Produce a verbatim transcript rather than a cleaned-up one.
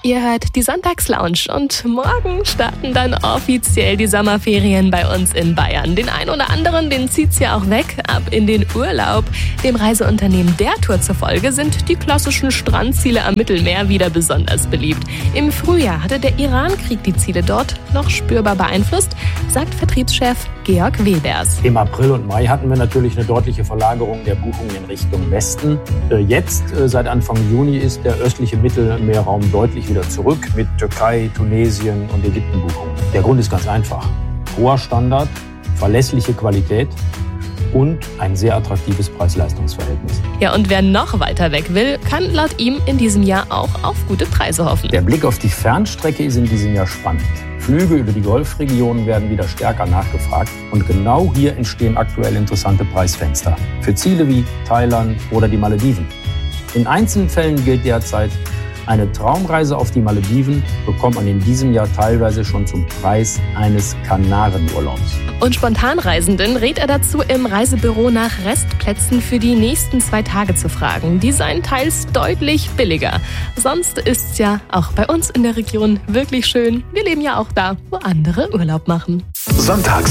Ihr hört die Sonntagslounge und morgen starten dann offiziell die Sommerferien bei uns in Bayern. Den einen oder anderen, den zieht's ja auch weg, ab in den Urlaub. Dem Reiseunternehmen der Tour zufolge sind die klassischen Strandziele am Mittelmeer wieder besonders beliebt. Im Frühjahr hatte der Irankrieg die Ziele dort noch spürbar beeinflusst, sagt Vertriebschef Georg Webers. Im April und Mai hatten wir natürlich eine deutliche Verlagerung der Buchungen in Richtung Westen. Jetzt, seit Anfang Juni, ist der östliche Mittelmeerraum deutlich wieder zurück mit Türkei, Tunesien und Ägypten Buchungen. Der Grund ist ganz einfach. Hoher Standard, verlässliche Qualität und ein sehr attraktives Preis-Leistungs-Verhältnis. Ja, und wer noch weiter weg will, kann laut ihm in diesem Jahr auch auf gute Preise hoffen. Der Blick auf die Fernstrecke ist in diesem Jahr spannend. Flüge über die Golfregionen werden wieder stärker nachgefragt und genau hier entstehen aktuell interessante Preisfenster für Ziele wie Thailand oder die Malediven. In Einzelfällen gilt derzeit, eine Traumreise auf die Malediven bekommt man in diesem Jahr teilweise schon zum Preis eines Kanarenurlaubs. Und Spontanreisenden rät er dazu, im Reisebüro nach Restplätzen für die nächsten zwei Tage zu fragen. Die seien teils deutlich billiger. Sonst ist's ja auch bei uns in der Region wirklich schön. Wir leben ja auch da, wo andere Urlaub machen. Sonntags